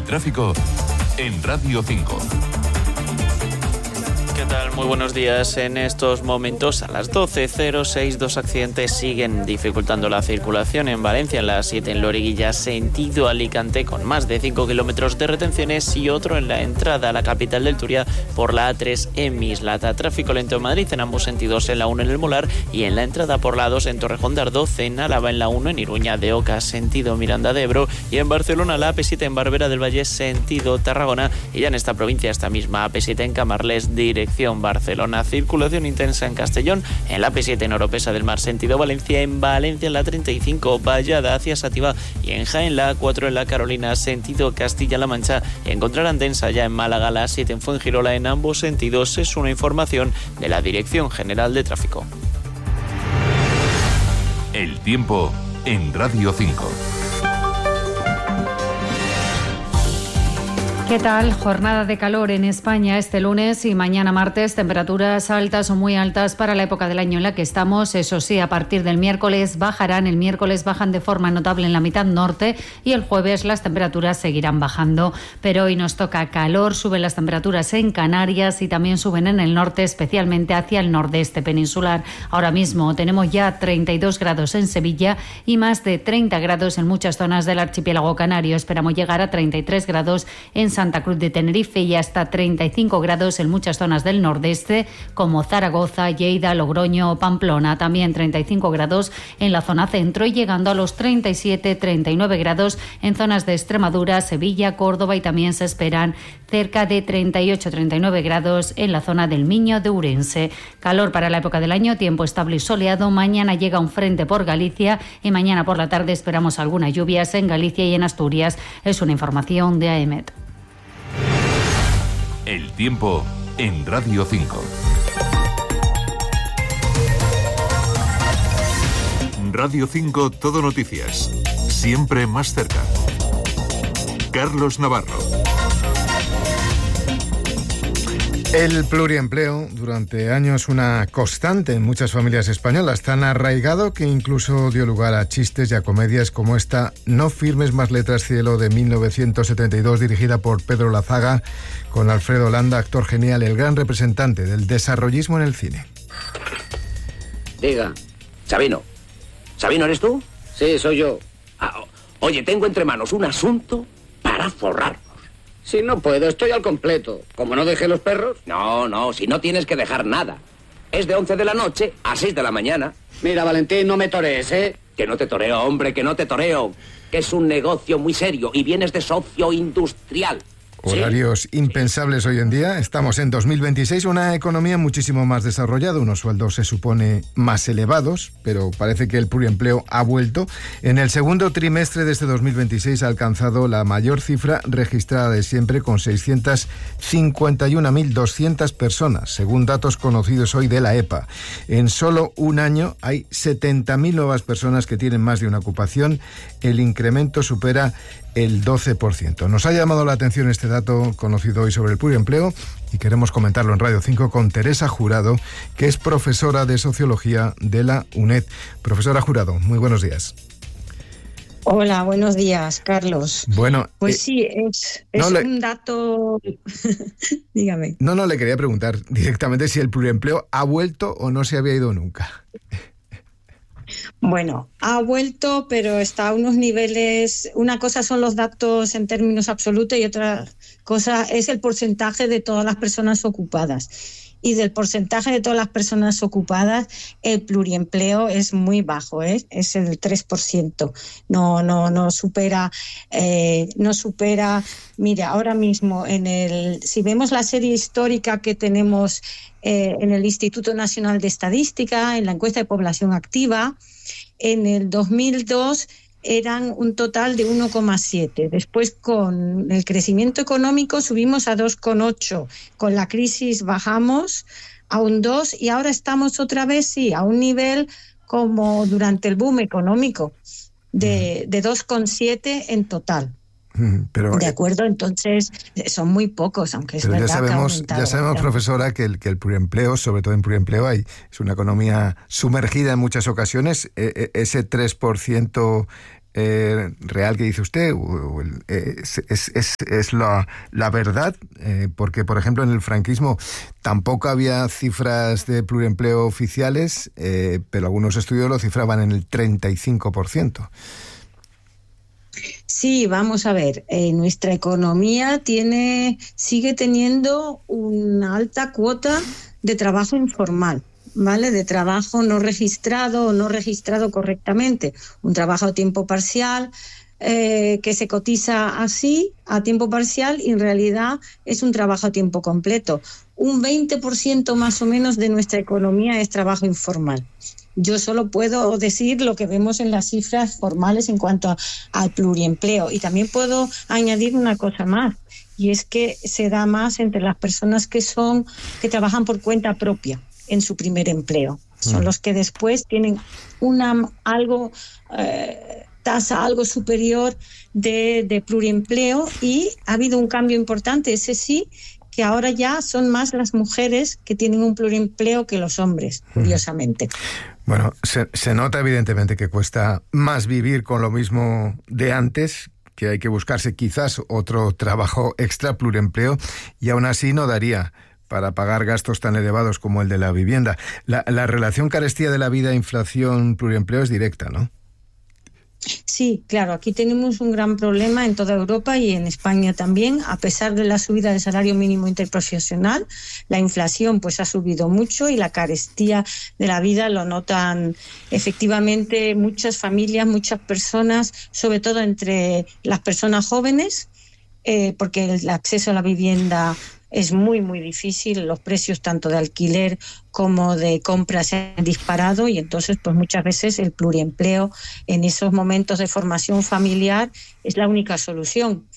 tráfico en Radio 5. ¿Qué tal? Muy buenos días. En estos momentos, a las 12:06, dos accidentes siguen dificultando la circulación en Valencia, en la 7 en Loriguilla, sentido Alicante, con más de 5 kilómetros de retenciones, y otro en la entrada a la capital del Turia por la A3 en Mislata. Tráfico lento en Madrid en ambos sentidos, en la 1 en el Molar y en la entrada por la 2 en Torrejón de Ardoz, en Álava en la 1, en Iruña de Oca, sentido Miranda de Ebro, y en Barcelona la AP7 en Barberà del Vallès, sentido Tarragona, y ya en esta provincia esta misma AP7 en Camarles, dirección Barcelona. Circulación intensa en Castellón, en la AP7 en Oropesa del Mar, sentido Valencia, en Valencia en la 35, Vallada hacia Sativa, y en Jaén la A4 en la Carolina, sentido Castilla-La Mancha. Encontrarán densa ya en Málaga, la A7 en Fuengirola, en ambos sentidos. Es una información de la Dirección General de Tráfico. El tiempo en Radio 5. ¿Qué tal? Jornada de calor en España este lunes y mañana martes. Temperaturas altas o muy altas para la época del año en la que estamos. Eso sí, a partir del miércoles bajarán. El miércoles bajan de forma notable en la mitad norte y el jueves las temperaturas seguirán bajando. Pero hoy nos toca calor. Suben las temperaturas en Canarias y también suben en el norte, especialmente hacia el nordeste peninsular. Ahora mismo tenemos ya 32 grados en Sevilla y más de 30 grados en muchas zonas del archipiélago canario. Esperamos llegar a 33 grados en Santa Cruz de Tenerife y hasta 35 grados en muchas zonas del nordeste, como Zaragoza, Lleida, Logroño o Pamplona. También 35 grados en la zona centro y llegando a los 37-39 grados en zonas de Extremadura, Sevilla, Córdoba, y también se esperan cerca de 38-39 grados en la zona del Miño de Ourense. Calor para la época del año, tiempo estable y soleado. Mañana llega un frente por Galicia y mañana por la tarde esperamos algunas lluvias en Galicia y en Asturias. Es una información de AEMET. El tiempo en Radio 5. Radio 5 Todo Noticias. Siempre más cerca. Carlos Navarro. El pluriempleo, durante años una constante en muchas familias españolas, tan arraigado que incluso dio lugar a chistes y a comedias como esta No firmes más letras cielo de 1972, dirigida por Pedro Lazaga, con Alfredo Landa, actor genial, el gran representante del desarrollismo en el cine. Diga. Sabino. ¿Sabino eres tú? Sí, soy yo. Oye, tengo entre manos un asunto para forrar. Si no puedo, estoy al completo. ¿Como no dejé los perros? No, si no tienes que dejar nada. Es de 11 de la noche a 6 de la mañana. Mira, Valentín, no me torees, ¿eh? Que no te toreo, hombre, que no te toreo. Que es un negocio muy serio y vienes de socio industrial. Horarios impensables hoy en día. Estamos en 2026, una economía muchísimo más desarrollada, unos sueldos se supone más elevados, pero parece que el pluriempleo ha vuelto. En el segundo trimestre de este 2026 ha alcanzado la mayor cifra registrada de siempre, con 651.200 personas, según datos conocidos hoy de la EPA. En solo un año hay 70.000 nuevas personas que tienen más de una ocupación. El incremento supera el 12%. Nos ha llamado la atención este dato conocido hoy sobre el pluriempleo y queremos comentarlo en Radio 5 con Teresa Jurado, que es profesora de Sociología de la UNED. Profesora Jurado, muy buenos días. Hola, buenos días, Carlos. Bueno, pues sí, es un dato... Dígame. No, le quería preguntar directamente si el pluriempleo ha vuelto o no se había ido nunca. Bueno, ha vuelto, pero está a unos niveles... Una cosa son los datos en términos absolutos y otra cosa es el porcentaje de todas las personas ocupadas. Y del porcentaje de todas las personas ocupadas, el pluriempleo es muy bajo, es el 3%. No supera. Mira, ahora mismo si vemos la serie histórica que tenemos en el Instituto Nacional de Estadística, en la encuesta de población activa, en el 2002 eran un total de 1,7. Después, con el crecimiento económico, subimos a 2,8. Con la crisis bajamos a un 2 y ahora estamos otra vez, sí, a un nivel como durante el boom económico, de 2,7 en total. Pero, de acuerdo, entonces son muy pocos, aunque es verdad ya sabemos, profesora, que el pluriempleo, sobre todo en pluriempleo, es una economía sumergida en muchas ocasiones. Ese 3% real que dice usted es la verdad? Porque, por ejemplo, en el franquismo tampoco había cifras de pluriempleo oficiales, pero algunos estudios lo cifraban en el 35%. Sí, vamos a ver, nuestra economía sigue teniendo una alta cuota de trabajo informal, ¿vale? De trabajo no registrado o no registrado correctamente. Un trabajo a tiempo parcial que se cotiza así, a tiempo parcial, y en realidad es un trabajo a tiempo completo. Un 20% más o menos de nuestra economía es trabajo informal. Yo solo puedo decir lo que vemos en las cifras formales en cuanto al pluriempleo. Y también puedo añadir una cosa más, y es que se da más entre las personas que trabajan por cuenta propia en su primer empleo. Son los que después tienen tasa algo superior de pluriempleo, y ha habido un cambio importante, ese sí, que ahora ya son más las mujeres que tienen un pluriempleo que los hombres, curiosamente. Bueno, se nota evidentemente que cuesta más vivir con lo mismo de antes, que hay que buscarse quizás otro trabajo extra, pluriempleo, y aún así no daría para pagar gastos tan elevados como el de la vivienda. La relación carestía de la vida, inflación, pluriempleo es directa, ¿no? Sí, claro, aquí tenemos un gran problema en toda Europa y en España también. A pesar de la subida del salario mínimo interprofesional, la inflación pues ha subido mucho, y la carestía de la vida lo notan efectivamente muchas familias, muchas personas, sobre todo entre las personas jóvenes, porque el acceso a la vivienda es muy, muy difícil. Los precios tanto de alquiler como de compra se han disparado, y entonces pues muchas veces el pluriempleo en esos momentos de formación familiar es la única solución.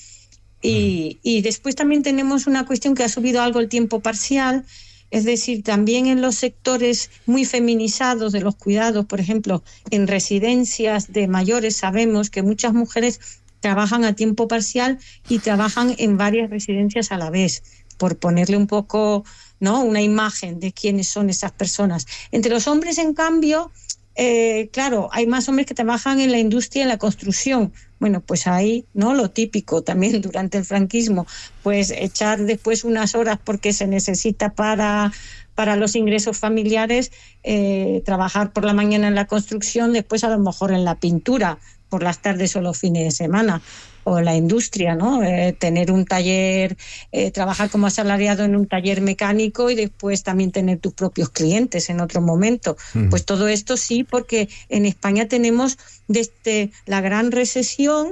Y después también tenemos una cuestión que ha subido algo el tiempo parcial, es decir, también en los sectores muy feminizados de los cuidados, por ejemplo, en residencias de mayores, sabemos que muchas mujeres trabajan a tiempo parcial y trabajan en varias residencias a la vez, por ponerle un poco, ¿no?, una imagen de quiénes son esas personas. Entre los hombres, en cambio, claro, hay más hombres que trabajan en la industria, en la construcción. Bueno, pues ahí, ¿no?, lo típico también durante el franquismo, pues echar después unas horas porque se necesita para los ingresos familiares, trabajar por la mañana en la construcción, después a lo mejor en la pintura, por las tardes o los fines de semana, o la industria, ¿no? Tener un taller, trabajar como asalariado en un taller mecánico y después también tener tus propios clientes en otro momento. Pues todo esto sí, porque en España tenemos, desde la gran recesión,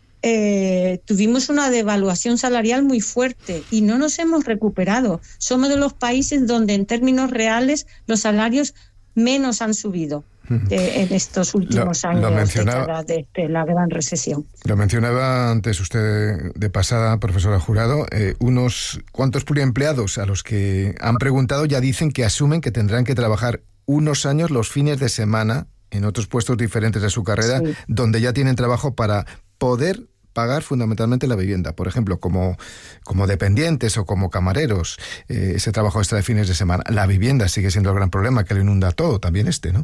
tuvimos una devaluación salarial muy fuerte y no nos hemos recuperado. Somos de los países donde en términos reales los salarios menos han subido en estos últimos años, desde la gran recesión. Lo mencionaba antes usted de pasada, profesora Jurado. Unos cuantos pluriempleados a los que han preguntado ya dicen que asumen que tendrán que trabajar unos años los fines de semana en otros puestos diferentes de su carrera, sí, donde ya tienen trabajo para poder pagar fundamentalmente la vivienda, por ejemplo, como dependientes o como camareros, ese trabajo extra de fines de semana. La vivienda sigue siendo el gran problema que lo inunda todo, también ¿no?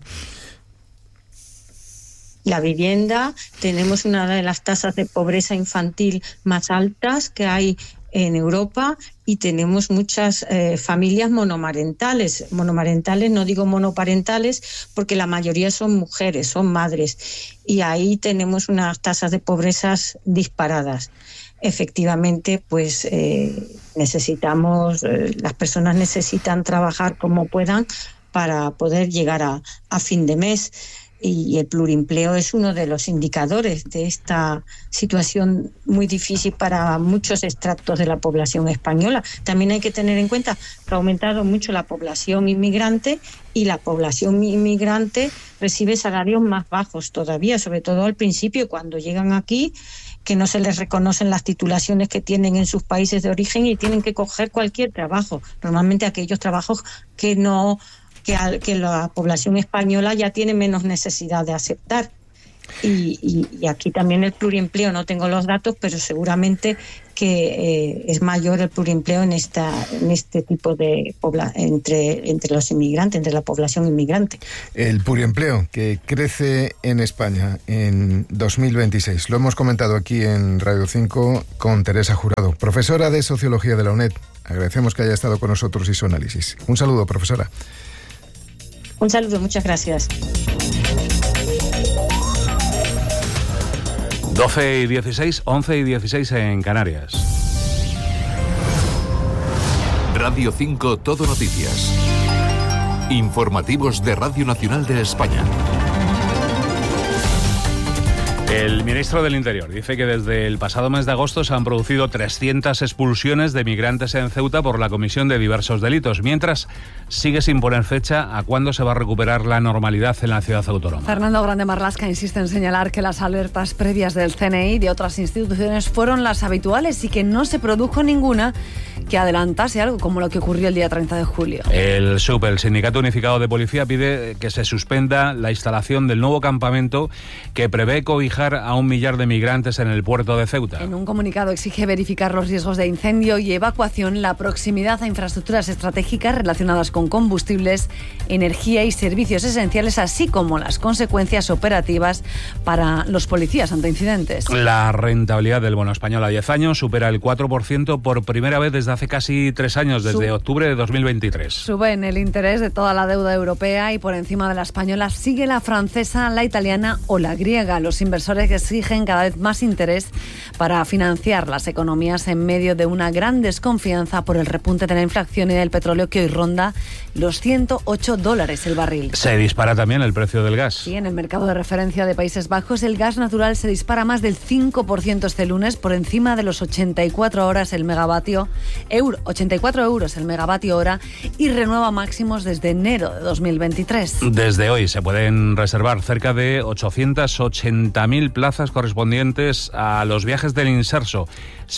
La vivienda, tenemos una de las tasas de pobreza infantil más altas que hay en Europa, y tenemos muchas familias monomarentales. Monomarentales, no digo monoparentales, porque la mayoría son mujeres, son madres, y ahí tenemos unas tasas de pobreza disparadas. Efectivamente, pues necesitamos, las personas necesitan trabajar como puedan para poder llegar a fin de mes. Y el pluriempleo es uno de los indicadores de esta situación muy difícil para muchos estratos de la población española. También hay que tener en cuenta que ha aumentado mucho la población inmigrante, y la población inmigrante recibe salarios más bajos todavía, sobre todo al principio, cuando llegan aquí, que no se les reconocen las titulaciones que tienen en sus países de origen y tienen que coger cualquier trabajo, normalmente aquellos trabajos que la población española ya tiene menos necesidad de aceptar. Y aquí también el pluriempleo, no tengo los datos, pero seguramente que es mayor el pluriempleo en este tipo de entre los inmigrantes, entre la población inmigrante. El pluriempleo que crece en España en 2026. Lo hemos comentado aquí en Radio 5 con Teresa Jurado, profesora de Sociología de la UNED. Agradecemos que haya estado con nosotros y su análisis. Un saludo, profesora. Un saludo, muchas gracias. 12:16, 11:16 en Canarias. Radio 5 Todo Noticias. Informativos de Radio Nacional de España. El ministro del Interior dice que desde el pasado mes de agosto se han producido 300 expulsiones de migrantes en Ceuta por la comisión de diversos delitos, mientras sigue sin poner fecha a cuándo se va a recuperar la normalidad en la ciudad autónoma. Fernando Grande Marlaska insiste en señalar que las alertas previas del CNI y de otras instituciones fueron las habituales y que no se produjo ninguna que adelantase algo como lo que ocurrió el día 30 de julio. El SUP, el Sindicato Unificado de Policía, pide que se suspenda la instalación del nuevo campamento que prevé cobijar a 1 millar de migrantes en el puerto de Ceuta. En un comunicado exige verificar los riesgos de incendio y evacuación, la proximidad a infraestructuras estratégicas relacionadas con combustibles, energía y servicios esenciales, así como las consecuencias operativas para los policías ante incidentes. La rentabilidad del bono español a 10 años supera el 4% por primera vez desde hace casi 3 años, desde octubre de 2023. Suben el interés de toda la deuda europea y por encima de la española sigue la francesa, la italiana o la griega. Los inversores que exigen cada vez más interés para financiar las economías en medio de una gran desconfianza por el repunte de la inflación y del petróleo que hoy ronda los $108 el barril. Se dispara también el precio del gas. Sí, en el mercado de referencia de Países Bajos el gas natural se dispara más del 5% este lunes, por encima de los 84 euros el megavatio hora, y renueva máximos desde enero de 2023. Desde hoy se pueden reservar cerca de 880.000 plazas correspondientes a los viajes del Inserso,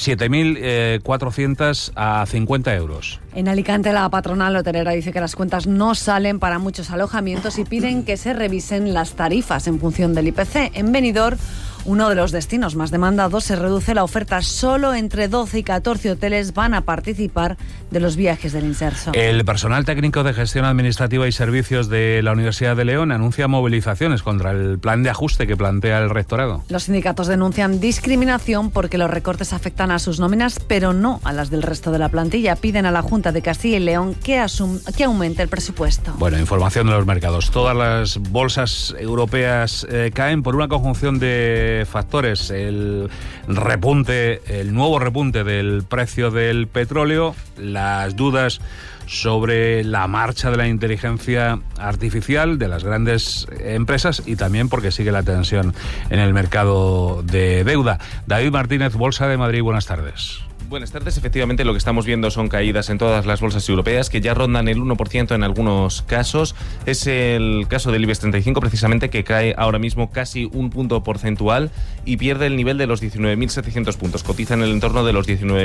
7.400 a 50 euros. En Alicante, la patronal hotelera dice que las cuentas no salen para muchos alojamientos y piden que se revisen las tarifas en función del IPC. En Benidorm, uno de los destinos más demandados, se reduce la oferta. Solo entre 12 y 14 hoteles van a participar de los viajes del Inserso. El personal técnico de gestión administrativa y servicios de la Universidad de León anuncia movilizaciones contra el plan de ajuste que plantea el rectorado. Los sindicatos denuncian discriminación porque los recortes afectan a sus nóminas, pero no a las del resto de la plantilla. Piden a la Junta de Castilla y León que aumente el presupuesto. Bueno, información de los mercados. Todas las bolsas europeas caen por una conjunción de factores: el nuevo repunte del precio del petróleo, las dudas sobre la marcha de la inteligencia artificial de las grandes empresas y también porque sigue la tensión en el mercado de deuda. David Martínez, Bolsa de Madrid, buenas tardes. Buenas tardes. Efectivamente, lo que estamos viendo son caídas en todas las bolsas europeas, que ya rondan el 1% en algunos casos. Es el caso del IBEX 35, precisamente, que cae ahora mismo casi 1 punto porcentual y pierde el nivel de los 19.700 puntos. Cotiza en el entorno de los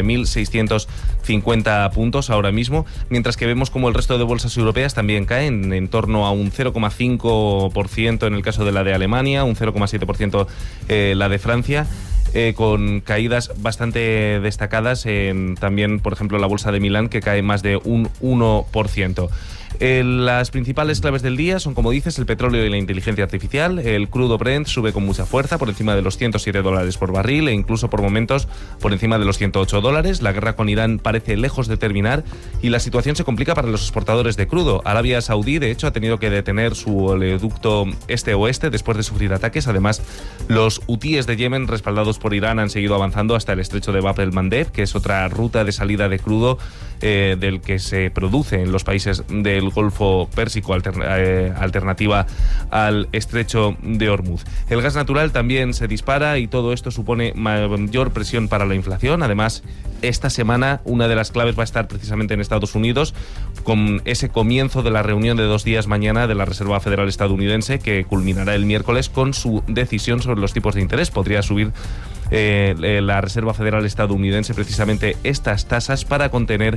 19.650 puntos ahora mismo, mientras que vemos como el resto de bolsas europeas también caen en torno a un 0,5% en el caso de la de Alemania, un 0,7% la de Francia. Con caídas bastante destacadas también, por ejemplo, la bolsa de Milán, que cae más de un 1%. Las principales claves del día son, como dices, el petróleo y la inteligencia artificial. El crudo Brent sube con mucha fuerza, por encima de los $107 por barril e incluso por momentos por encima de los $108. La guerra con Irán parece lejos de terminar y la situación se complica para los exportadores de crudo. Arabia Saudí, de hecho, ha tenido que detener su oleoducto este-oeste después de sufrir ataques. Además, los hutíes de Yemen, respaldados por Irán, han seguido avanzando hasta el estrecho de Bab el-Mandeb, que es otra ruta de salida de crudo del que se produce en los países del Golfo Pérsico, alternativa al estrecho de Hormuz. El gas natural también se dispara y todo esto supone mayor presión para la inflación. Además, esta semana una de las claves va a estar precisamente en Estados Unidos, con ese comienzo de la reunión de 2 días mañana de la Reserva Federal estadounidense, que culminará el miércoles con su decisión sobre los tipos de interés. Podría subir la Reserva Federal estadounidense precisamente estas tasas para contener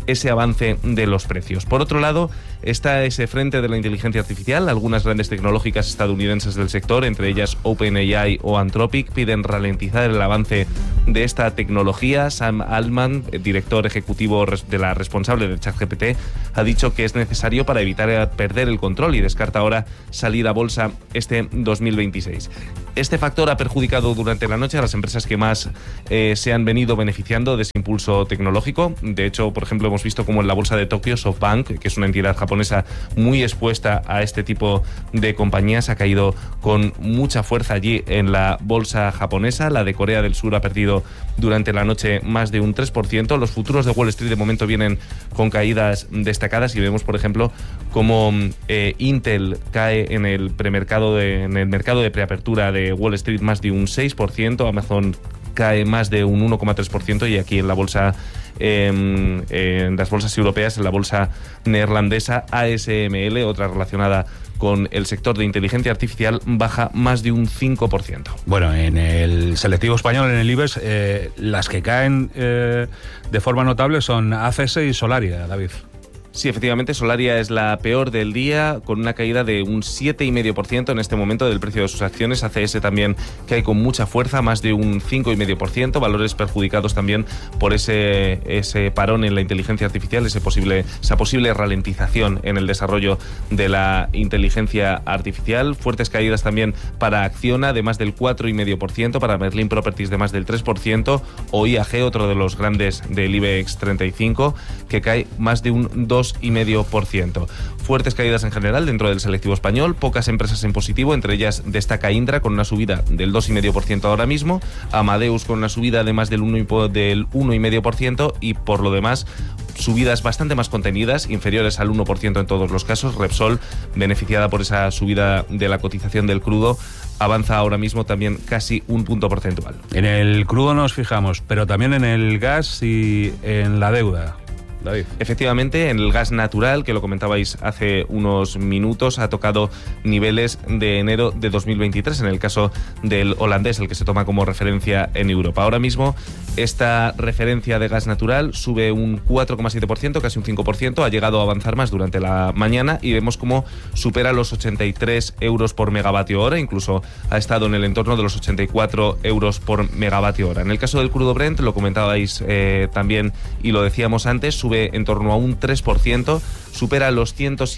ese avance de los precios. Por otro lado, está ese frente de la inteligencia artificial. Algunas grandes tecnológicas estadounidenses del sector, entre ellas OpenAI o Anthropic, piden ralentizar el avance de esta tecnología. Sam Altman, director ejecutivo de la responsable de ChatGPT, ha dicho que es necesario para evitar perder el control y descarta ahora salir a bolsa este 2026. Este factor ha perjudicado durante la noche a las empresas que más se han venido beneficiando de ese impulso tecnológico. De hecho, por ejemplo, hemos visto como en la bolsa de Tokio, SoftBank, que es una entidad japonesa muy expuesta a este tipo de compañías, ha caído con mucha fuerza allí en la bolsa japonesa. La de Corea del Sur ha perdido durante la noche más de un 3%. Los futuros de Wall Street de momento vienen con caídas destacadas y vemos, por ejemplo, como Intel cae en el mercado de preapertura de Wall Street más de un 6%, Amazon cae más de un 1,3% y aquí en la bolsa, en las bolsas europeas, en la bolsa neerlandesa, ASML, otra relacionada con el sector de inteligencia artificial, baja más de un 5%. Bueno, en el selectivo español, en el IBEX, las que caen de forma notable son ACS y Solaria, David. Sí, efectivamente, Solaria es la peor del día, con una caída de un 7,5% en este momento del precio de sus acciones. ACS también cae con mucha fuerza, más de un 5,5%. Valores perjudicados también por ese parón en la inteligencia artificial, esa posible ralentización en el desarrollo de la inteligencia artificial. Fuertes caídas también para Acciona, de más del 4,5%, para Merlin Properties de más del 3%, o IAG, otro de los grandes del IBEX 35, que cae más de un 2,5%. Fuertes caídas en general dentro del selectivo español, pocas empresas en positivo, entre ellas destaca Indra con una subida del 2,5% ahora mismo, Amadeus con una subida de más del 1,5% y por lo demás subidas bastante más contenidas, inferiores al 1% en todos los casos. Repsol, beneficiada por esa subida de la cotización del crudo, avanza ahora mismo también casi un punto porcentual. En el crudo nos fijamos, pero también en el gas y en la deuda. David. Efectivamente, en el gas natural, que lo comentabais hace unos minutos, ha tocado niveles de enero de 2023, en el caso del holandés, el que se toma como referencia en Europa. Ahora mismo, esta referencia de gas natural sube un 4,7%, casi un 5%, ha llegado a avanzar más durante la mañana y vemos cómo supera los 83 euros por megavatio hora, incluso ha estado en el entorno de los 84 euros por megavatio hora. En el caso del crudo Brent, lo comentabais también y lo decíamos antes, sube en torno a un 3%, supera los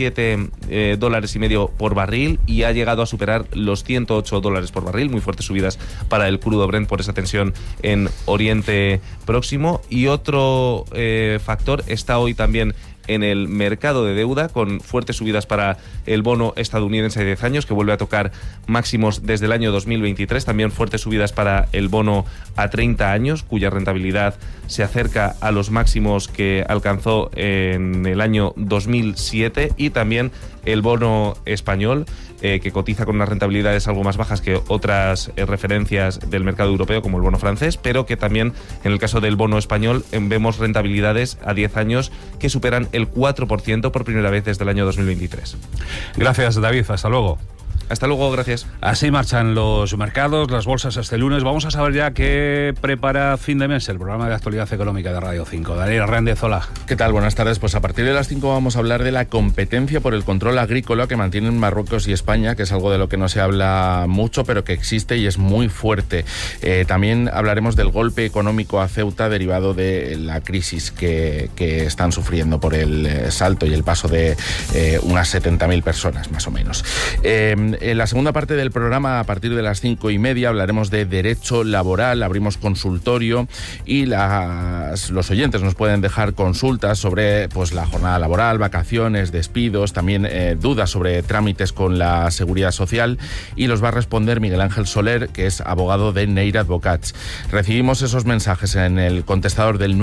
$107,5 por barril y ha llegado a superar los $108 por barril. Muy fuertes subidas para el crudo Brent por esa tensión en Oriente Próximo. Y otro factor está hoy también en el mercado de deuda, con fuertes subidas para el bono estadounidense de 10 años, que vuelve a tocar máximos desde el año 2023. También fuertes subidas para el bono a 30 años, cuya rentabilidad se acerca a los máximos que alcanzó en el año 2007. Y también el bono español, que cotiza con unas rentabilidades algo más bajas que otras referencias del mercado europeo, como el bono francés, pero que también, en el caso del bono español, vemos rentabilidades a 10 años que superan el 4% por primera vez desde el año 2023. Gracias, David. Hasta luego. Hasta luego, gracias. Así marchan los mercados, las bolsas este lunes. Vamos a saber ya qué prepara fin de mes el programa de actualidad económica de Radio 5. Daniel Hernández, hola. ¿Qué tal? Buenas tardes. Pues a partir de las 5 vamos a hablar de la competencia por el control agrícola que mantienen Marruecos y España, que es algo de lo que no se habla mucho, pero que existe y es muy fuerte. También hablaremos del golpe económico a Ceuta derivado de la crisis que están sufriendo por el salto y el paso de unas 70.000 personas, más o menos. En la segunda parte del programa, a partir de las 5:30, hablaremos de derecho laboral, abrimos consultorio y los oyentes nos pueden dejar consultas sobre la jornada laboral, vacaciones, despidos, también dudas sobre trámites con la Seguridad Social, y los va a responder Miguel Ángel Soler, que es abogado de Neira Advocats. Recibimos esos mensajes en el contestador del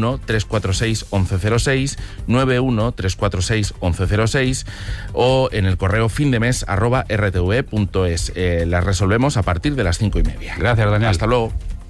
91-346-1106, 91-346-1106 o en el correo findemes@rtv.es. Las resolvemos a partir de las 5:30. Gracias, Daniel. Hasta luego.